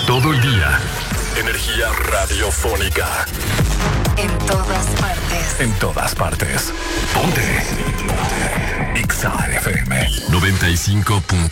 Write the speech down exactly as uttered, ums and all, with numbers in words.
Todo el día. Energía radiofónica. En todas partes. En todas partes. Ponte. Ponte. X A F M noventa y cinco punto